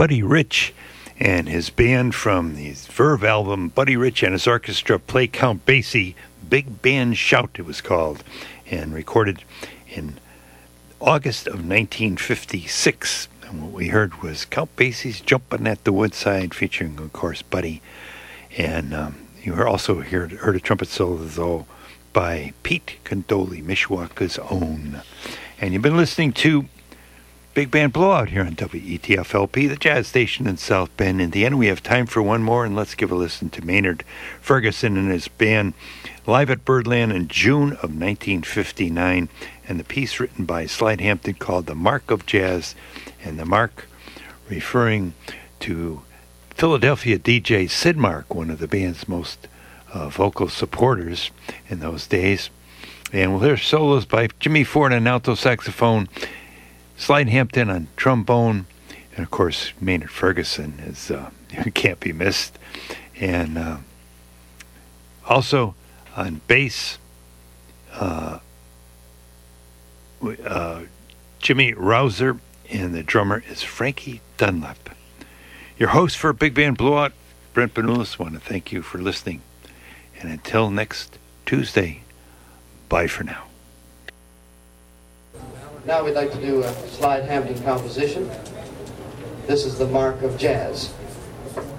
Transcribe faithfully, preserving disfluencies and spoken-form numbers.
Buddy Rich and his band from the Verve album. Buddy Rich and his orchestra play Count Basie. Big Band Shout, it was called, and recorded in August of nineteen fifty-six. And what we heard was Count Basie's Jumpin' at the Woodside, featuring, of course, Buddy. And um, you also heard, heard a trumpet solo, though, by Pete Condoli, Mishawaka's own. And you've been listening to Big Band Blowout here on W E T F L P, the jazz station in South Bend, Indiana. We have time for one more, and let's give a listen to Maynard Ferguson and his band live at Birdland in June of nineteen fifty-nine, and the piece written by Slide Hampton called The Mark of Jazz, and the mark referring to Philadelphia D J Sid Mark, one of the band's most uh, vocal supporters in those days. And we'll hear solos by Jimmy Ford on alto saxophone, Slide Hampton on trombone, and of course Maynard Ferguson is uh, can't be missed. And uh, also on bass, uh, uh, Jimmy Rouser, and the drummer is Frankie Dunlap. Your host for Big Band Blowout, Brent Benulis, want to thank you for listening. And until next Tuesday, bye for now. Now we'd like to do a Slide Hampton composition. This is The Mark of Jazz.